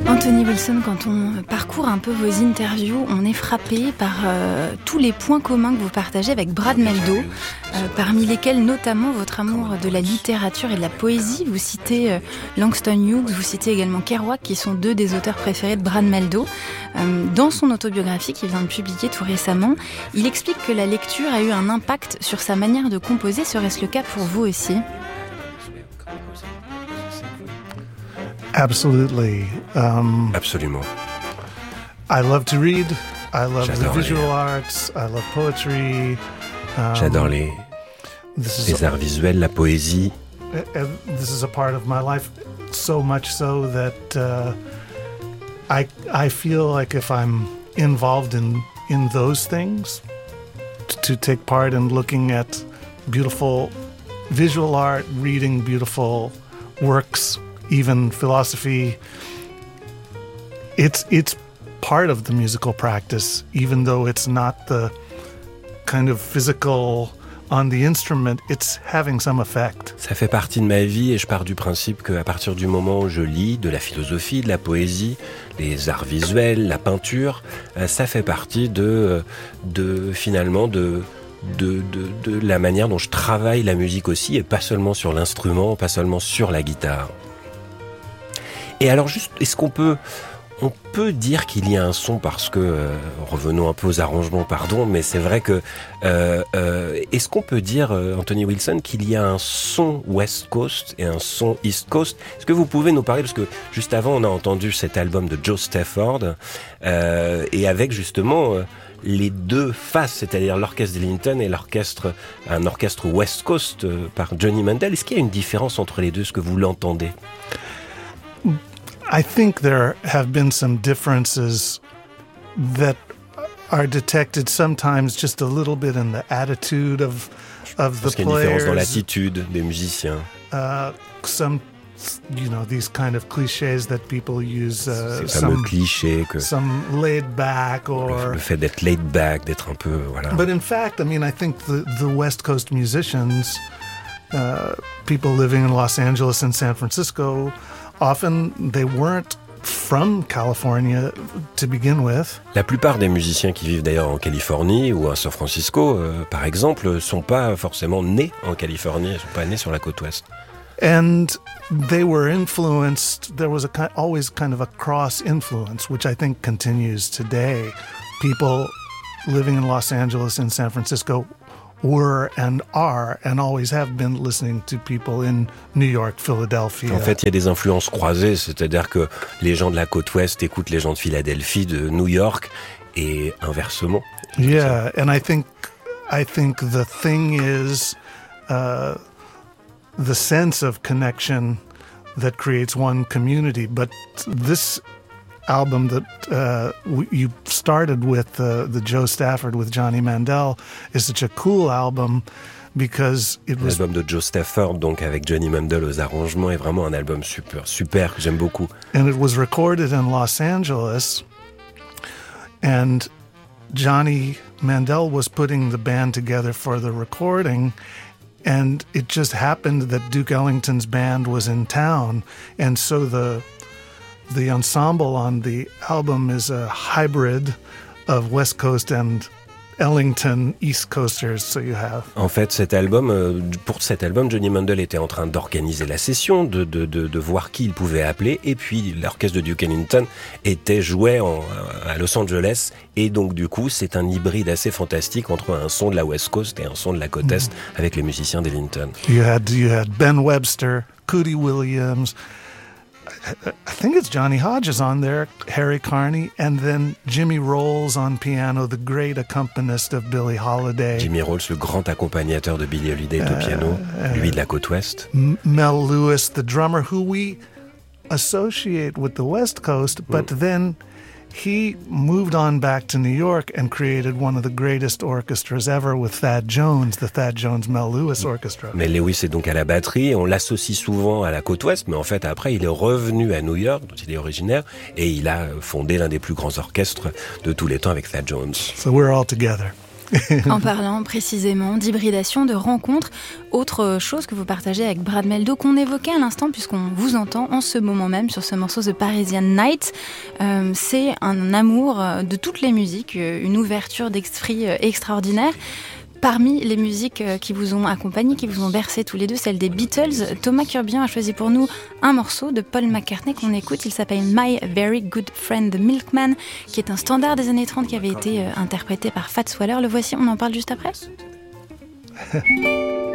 Anthony Wilson, quand on parcourt un peu vos interviews, on est frappé par tous les points communs que vous partagez avec Brad Mehldau, parmi lesquels notamment votre amour de la littérature et de la poésie. Vous citez Langston Hughes, vous citez également Kerouac, qui sont deux des auteurs préférés de Brad Mehldau. Dans son autobiographie qu'il vient de publier tout récemment, il explique que la lecture a eu un impact sur sa manière de composer. Serait-ce le cas pour vous aussi ? Absolutely. Absolument. I love to read. I love J'adore the visual lire. arts. I love poetry. J'adore les arts visuels, la poésie. This is a part of my life, so much so that I feel like if I'm involved in those things, to take part in looking at beautiful visual art, reading beautiful works, even philosophy, it's part of the musical practice, even though it's not the kind of physical on the instrument, it's having some effect. Ça fait partie de ma vie et je pars du principe qu'à partir du moment où je lis de la philosophie, de la poésie, les arts visuels, la peinture, ça fait partie finalement de la manière dont je travaille la musique aussi, et pas seulement sur l'instrument, pas seulement sur la guitare. Et alors juste, on peut dire qu'il y a un son parce que, revenons un peu aux arrangements, pardon, mais c'est vrai que, est-ce qu'on peut dire, Anthony Wilson, qu'il y a un son West Coast et un son East Coast? Est-ce que vous pouvez nous parler, parce que juste avant on a entendu cet album de Joe Stafford, et avec justement les deux faces, c'est-à-dire l'orchestre d'Ellington et un orchestre West Coast par Johnny Mandel. Est-ce qu'il y a une différence entre les deux? Est-ce que vous l'entendez? I think there have been some differences that are detected sometimes just a little bit in the attitude of the qu'il y a une différence dans players. l'attitude des musiciens. Some, these kind of clichés that people use. Ces fameux clichés que some laid back or le fait d'être laid back, d'être un peu voilà. But in fact, I think the West Coast musicians, people living in Los Angeles and San Francisco, often they weren't from California to begin with. La plupart des musiciens qui vivent d'ailleurs en Californie ou à San Francisco, par exemple, sont pas forcément nés en Californie, ils sont pas nés sur la côte ouest. And they were influenced. There was always kind of a cross influence, which I think continues today. People living in Los Angeles and San Francisco were and are and always have been listening to people in New York, Philadelphia. En fait, il y a des influences croisées, c'est-à-dire que les gens de la côte ouest écoutent les gens de Philadelphie, de New York, et inversement. Yeah, and I think the thing is the sense of connection that creates one community. But this album that you started with, the Joe Stafford with Johnny Mandel, is such a cool album because it was... L'album de Joe Stafford, donc avec Johnny Mandel aux arrangements, est vraiment un album super, que j'aime beaucoup. And it was recorded in Los Angeles, and Johnny Mandel was putting the band together for the recording, and it just happened that Duke Ellington's band was in town, and so the ensemble on the album is a hybrid of West Coast and Ellington East Coasters, so you have. En fait, pour cet album, Johnny Mandel était en train d'organiser la session, de voir qui il pouvait appeler, et puis l'orchestre de Duke Ellington jouait à Los Angeles, et donc du coup, c'est un hybride assez fantastique entre un son de la West Coast et un son de la côte Est avec les musiciens d'Ellington. You had Ben Webster, Cootie Williams, I think it's Johnny Hodges on there, Harry Carney, and then Jimmy Rolls on piano, the great accompanist of Billie Holiday. Jimmy Rolls, le grand accompagnateur de Billie Holiday au piano, lui de la côte ouest. Mel Lewis, the drummer, who we associate with the West Coast, but then he moved on back to New York and created one of the greatest orchestras ever with Thad Jones, the Thad Jones Mel Lewis Orchestra. Mais Lewis est donc à la batterie, on l'associe souvent à la côte ouest, mais en fait après il est revenu à New York, dont il est originaire, et il a fondé l'un des plus grands orchestres de tous les temps avec Thad Jones. So we're all together. En parlant précisément d'hybridation, de rencontres, autre chose que vous partagez avec Brad Mehldau, qu'on évoquait à l'instant puisqu'on vous entend en ce moment même sur ce morceau The Parisian Night. C'est un amour de toutes les musiques, une ouverture d'esprit extraordinaire. Parmi les musiques qui vous ont accompagné, qui vous ont bercé tous les deux, celle des Beatles, Thomas Curbian a choisi pour nous un morceau de Paul McCartney qu'on écoute. Il s'appelle My Very Good Friend the Milkman, qui est un standard des années 30 qui avait été interprété par Fats Waller. Le voici, on en parle juste après.